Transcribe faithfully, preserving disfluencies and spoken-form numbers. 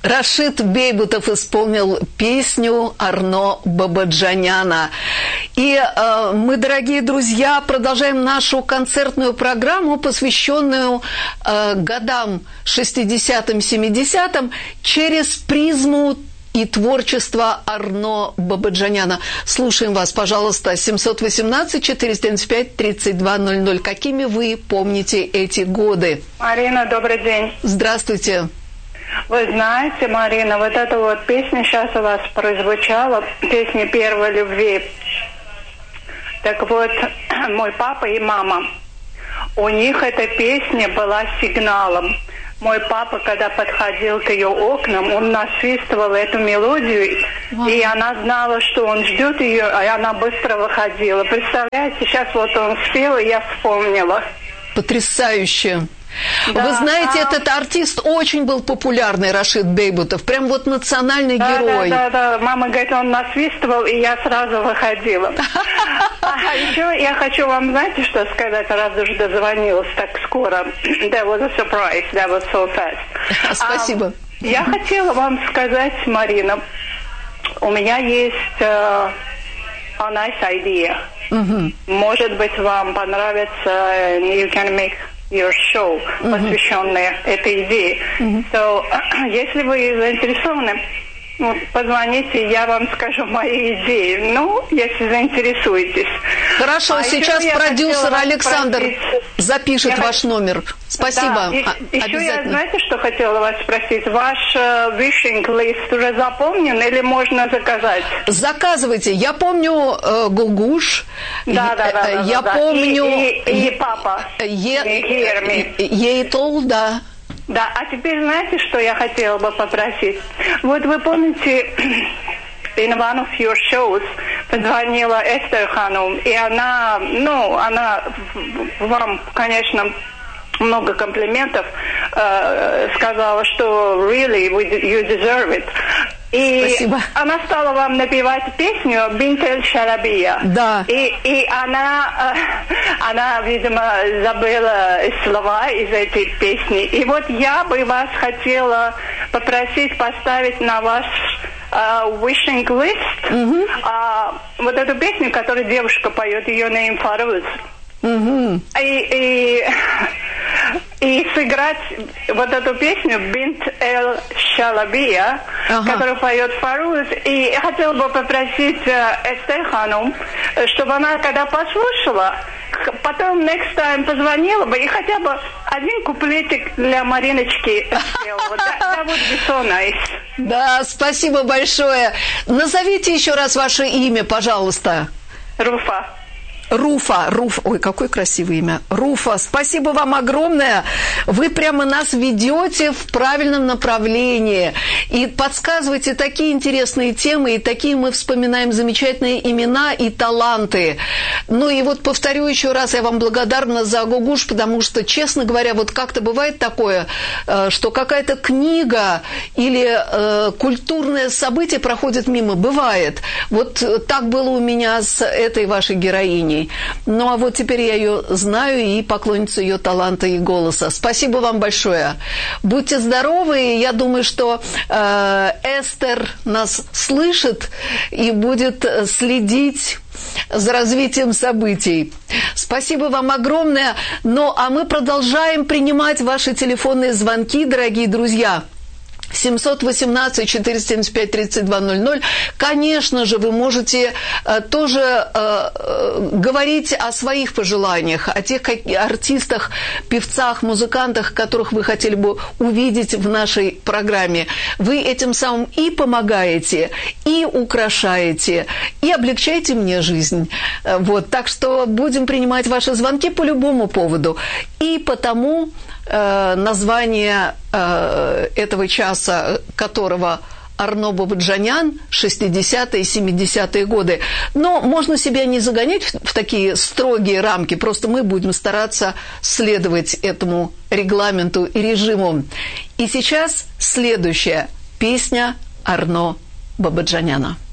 Рашид Бейбутов исполнил песню Арно Бабаджаняна. И э, мы, дорогие друзья, продолжаем нашу концертную программу, посвященную э, годам шестидесятым, семидесятым, через призму и творчество Арно Бабаджаняна. Слушаем вас, пожалуйста, семьсот восемнадцать четыреста девяносто пять тридцать два ноль ноль. Какими вы помните эти годы? Марина, добрый день. Здравствуйте. Вы знаете, Марина, вот эта вот песня сейчас у вас прозвучала, песня первой любви. Так вот, мой папа и мама, у них эта песня была сигналом. Мой папа, когда подходил к ее окнам, он насвистывал эту мелодию, wow. и она знала, что он ждет ее, а она быстро выходила. Представляете, сейчас вот он спел, и я вспомнила. Потрясающе. Да, Вы знаете, а... этот артист очень был популярный, Рашид Бейбутов, прям вот национальный да, герой. Да, да, да, мама говорит, он насвистывал, и я сразу выходила. А еще я хочу вам, знаете, что сказать, раз уж дозвонилась так скоро. That was a surprise, that was so fast. Спасибо. Я хотела вам сказать, Марина, у меня есть uh, a nice idea. Mm-hmm. Может быть, вам понравится, you can make your show, mm-hmm. посвященная этой идее. Mm-hmm. So, если вы заинтересованы, ну, позвоните, я вам скажу мои идеи. Ну, если заинтересуетесь. Хорошо, а сейчас продюсер Александр спросить... запишет я ваш номер. Спасибо. Да, и, а, еще я, знаете, что хотела вас спросить? Ваш uh, wishing list уже заполнен или можно заказать? Заказывайте. Я помню uh, Гугуш. Да, да, да. Я да, помню... И, и, и папа. Ей-тол, да. Да, а теперь знаете, что я хотела бы попросить? Вот вы помните, in one of your shows позвонила Эстер Ханум, и она, ну, она вам, конечно, много комплиментов э, сказала, что really you deserve it. И Спасибо. Она стала вам напевать песню «Бинт эль-Шарабия». Да. И, и она, она, видимо, забыла слова из этой песни. И вот я бы вас хотела попросить поставить на ваш uh, wishing list mm-hmm. uh, вот эту песню, которую девушка поет, ее name Фаруз. Mm-hmm. И, и, и сыграть вот эту песню «Бинт эль-Шалабия», ага. которую поет Фаруз. И я хотела бы попросить Эстер Ханум, чтобы она, когда послушала, потом next time позвонила бы и хотя бы один куплетик для Мариночки сделала. That would be so nice. Да, спасибо большое. Назовите еще раз ваше имя, пожалуйста. Руфа. Руфа, Руф, ой, какое красивое имя. Руфа, спасибо вам огромное. Вы прямо нас ведете в правильном направлении и подсказываете такие интересные темы, и такие мы вспоминаем замечательные имена и таланты. Ну и вот повторю еще раз, я вам благодарна за Гугуш, потому что, честно говоря, вот как-то бывает такое, что какая-то книга или э, культурное событие проходит мимо. Бывает. Вот так было у меня с этой вашей героиней. Ну, а вот теперь я ее знаю и поклонница ее таланта и голоса. Спасибо вам большое. Будьте здоровы. Я думаю, что э, Эстер нас слышит и будет следить за развитием событий. Спасибо вам огромное. Ну, а мы продолжаем принимать ваши телефонные звонки, дорогие друзья. семьсот восемнадцать четыреста семьдесят пять тридцать два ноль ноль. Конечно же, вы можете э, тоже э, э, говорить о своих пожеланиях, о тех как, артистах, певцах, музыкантах, которых вы хотели бы увидеть в нашей программе. Вы этим самым и помогаете, и украшаете, и облегчаете мне жизнь. Вот. Так что будем принимать ваши звонки по любому поводу. И потому э, название э, этого часа, которого Арно Бабаджанян, шестидесятые и семидесятые годы. Но можно себя не загонять в такие строгие рамки, просто мы будем стараться следовать этому регламенту и режиму. И сейчас следующая песня Арно Бабаджаняна.